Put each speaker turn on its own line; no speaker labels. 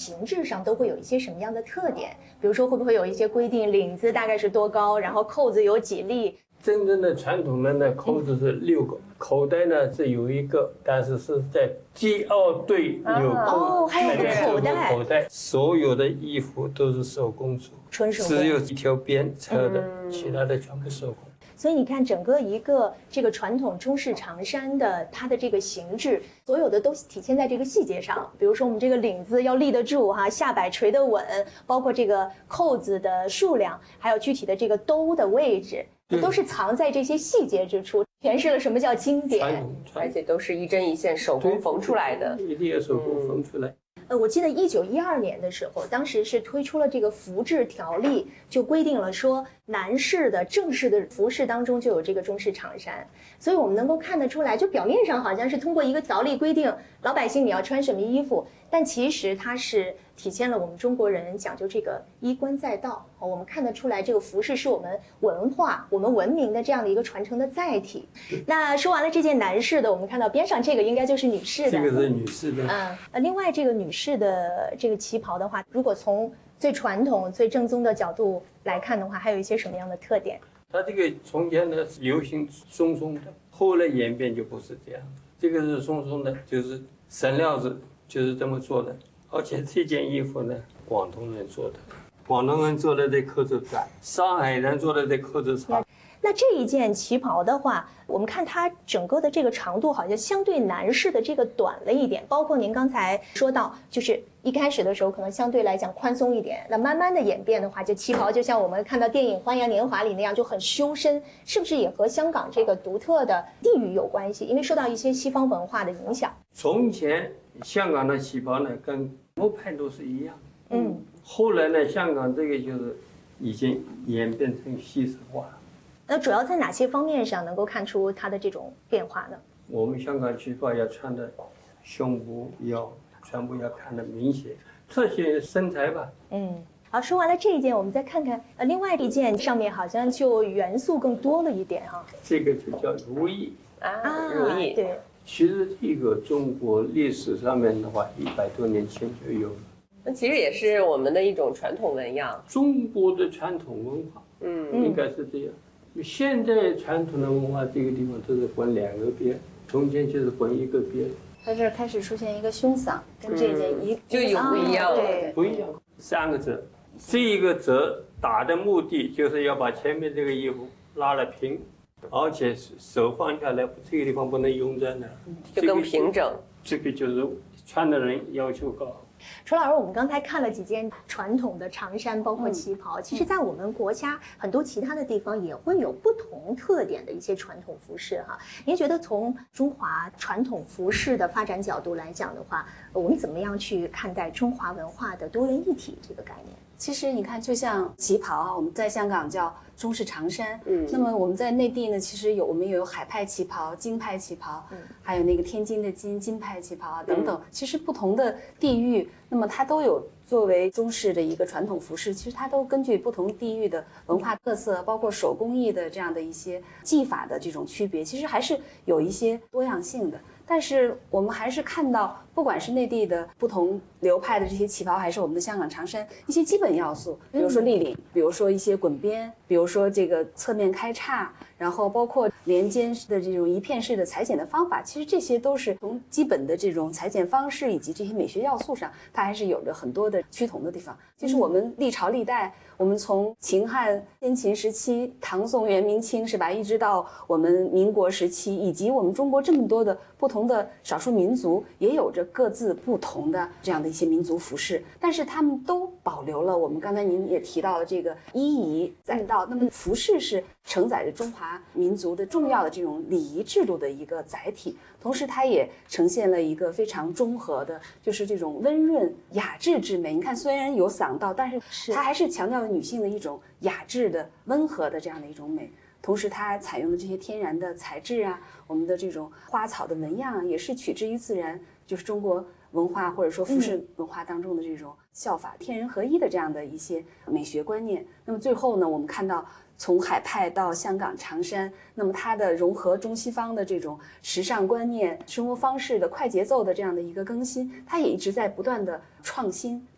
形制上都会有一些什么样的特点？比如说会不会有一些规定，领子大概是多高，然后扣子有几粒？
真正的传统的呢，扣子是6个，口袋呢是有1个，但是是在第2对有扣，
还有口袋。
所有的衣服都是手工做，
纯手工，
只有一条边侧的，其他的全部手工。
所以你看，整个一个这个传统中式长衫的它的这个形制，所有的都体现在这个细节上。比如说我们这个领子要立得住哈，下摆垂得稳，包括这个扣子的数量，还有具体的这个兜的位置，都是藏在这些细节之处，诠释了什么叫经典，
而且都是一针一线手工缝出来的，
一定要手工缝出来。
我记得1912年的时候，当时是推出了这个服制条例，就规定了说男士的正式的服饰当中就有这个中式长衫，所以我们能够看得出来，就表面上好像是通过一个条例规定老百姓你要穿什么衣服，但其实它是体现了我们中国人讲究这个衣冠在道。我们看得出来，这个服饰是我们文化、我们文明的这样的一个传承的载体。那说完了这件男士的，我们看到边上这个应该就是女士的。
这个是女士的。
另外这个女士的这个旗袍的话，如果从最传统、最正宗的角度来看的话，还有一些什么样的特点？
它这个从前呢流行松松的，后来演变就不是这样。这个是松松的，就是绳料子就是这么做的。而且这件衣服呢，广东人做的。广东人做的这扣子短，上海人做的这扣子长。
那这一件旗袍的话，我们看它整个的这个长度好像相对男士的这个短了一点，包括您刚才说到，就是一开始的时候可能相对来讲宽松一点，那慢慢的演变的话，就旗袍就像我们看到电影《花样年华》里那样就很修身，是不是也和香港这个独特的地域有关系？因为受到一些西方文化的影响。
从前香港的旗袍呢，跟欧派都是一样。后来呢，香港这个就是已经演变成西式化了。
那主要在哪些方面上能够看出它的这种变化呢？
我们香港旗袍要穿的胸部腰全部要看得明显，特写身材吧。
好，说完了这一件，我们再看看另外一件，上面好像就元素更多了一点哈。
这个就叫如意
如意。
对，
其实这个中国历史上面的话，100多年前就有了。
那其实也是我们的一种传统纹样。
中国的传统文化，应该是这样。现在传统的文化这个地方都是滚2个边，从前就是滚1个边。
它这儿开始出现一个胸嗓，跟这件
就有不一样了。
对，
不一样。3个折，这一个折打的目的就是要把前面这个衣服拉了平，而且手放下来，这个地方不能慵在那儿，
就更平整。
这个就是穿的人要求高。
楚老师，我们刚才看了几件传统的长衫，包括旗袍，其实在我们国家很多其他的地方也会有不同特点的一些传统服饰哈。您觉得从中华传统服饰的发展角度来讲的话，我们怎么样去看待中华文化的多元一体这个概念？
其实你看，就像旗袍啊，我们在香港叫中式长衫，那么我们在内地呢，其实我们也有海派旗袍、京派旗袍，还有那个天津的金派旗袍啊等等。其实不同的地域，那么它都有作为中式的一个传统服饰，其实它都根据不同地域的文化特色，包括手工艺的这样的一些技法的这种区别，其实还是有一些多样性的。但是我们还是看到，不管是内地的不同流派的这些旗袍，还是我们的香港长衫，一些基本要素，比如说立领，比如说一些滚边，比如说这个侧面开叉，然后包括连肩的这种一片式的裁剪的方法，其实这些都是从基本的这种裁剪方式以及这些美学要素上，它还是有着很多的趋同的地方。其实我们历朝历代，我们从秦汉先秦时期、唐宋元明清是吧，一直到我们民国时期，以及我们中国这么多的不同的少数民族，也有着各自不同的这样的一些民族服饰，但是他们都保留了我们刚才您也提到的这个衣仪载道。那么服饰是承载着中华民族的重要的这种礼仪制度的一个载体，同时它也呈现了一个非常中和的，就是这种温润雅致之美。你看，虽然有嗓道，但是它还是强调了女性的一种雅致的温和的这样的一种美。同时它采用的这些天然的材质啊，我们的这种花草的纹样也是取之于自然，就是中国文化或者说服饰文化当中的这种效法天人合一的这样的一些美学观念。那么最后呢，我们看到从海派到香港长衫，那么它的融合中西方的这种时尚观念、生活方式的快节奏的这样的一个更新，它也一直在不断的创新，